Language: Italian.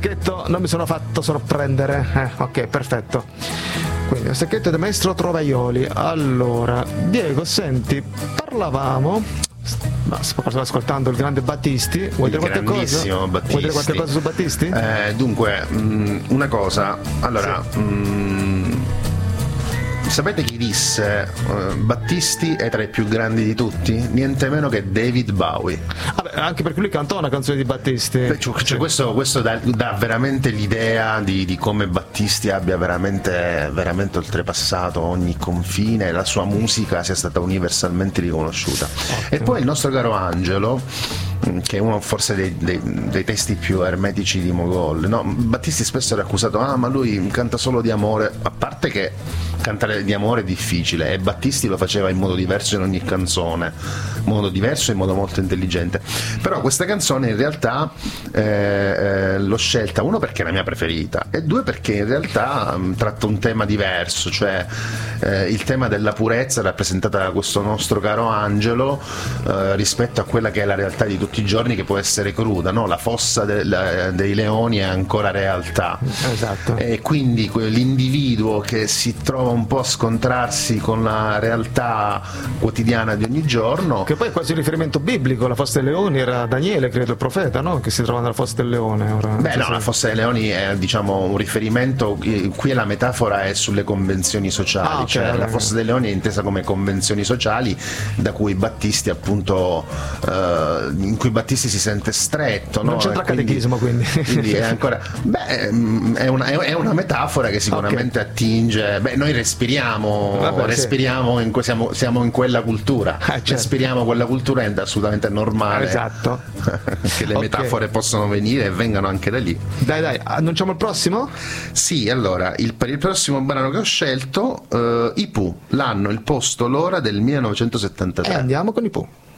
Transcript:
Non mi sono fatto sorprendere. Ok, perfetto. Quindi un sacchetto del maestro Trovaioli. Allora, Diego, senti, parlavamo. Stavo ascoltando il grande Battisti. Vuoi dire qualche cosa? Battisti. Vuoi dire qualche cosa su Battisti? Dunque, una cosa. Allora, sapete chi disse Battisti è tra i più grandi di tutti? Niente meno che David Bowie. Vabbè, anche perché lui cantò una canzone di Battisti. Cioè, questo dà veramente l'idea di come Battisti abbia veramente oltrepassato ogni confine e la sua musica sia stata universalmente riconosciuta. E poi il nostro caro Angelo, che è uno forse dei testi più ermetici di Mogol, no? Battisti spesso era accusato, ma lui canta solo di amore, a parte che cantare di amore è difficile e Battisti lo faceva in modo diverso in ogni canzone, in modo diverso e in modo molto intelligente. Però questa canzone in realtà l'ho scelta, uno perché è la mia preferita e due perché in realtà tratta un tema diverso, cioè il tema della purezza rappresentata da questo nostro caro Angelo rispetto a quella che è la realtà di tutti i giorni, che può essere cruda, no? La fossa dei leoni è ancora realtà. Esatto. E quindi l'individuo che si trova un po' a scontrarsi con la realtà quotidiana di ogni giorno, che poi è quasi un riferimento biblico. La fossa dei leoni era Daniele, credo, il profeta, no? Che si trova nella fossa del leone. Ora, la fossa dei leoni è, diciamo, un riferimento, qui la metafora è sulle convenzioni sociali, cioè la fossa dei leoni è intesa come convenzioni sociali da cui Battisti appunto in cui Battisti si sente stretto, non c'entra catechismo, quindi è ancora è una metafora che sicuramente attinge. Noi respiriamo, siamo in quella cultura, certo. Respiriamo quella cultura, è assolutamente normale, esatto. che le metafore possono venire e vengano anche da lì. Dai, annunciamo il prossimo? Sì, allora, per il prossimo brano che ho scelto, i Pooh, l'anno, il posto, l'ora del 1973. E andiamo con i Pooh.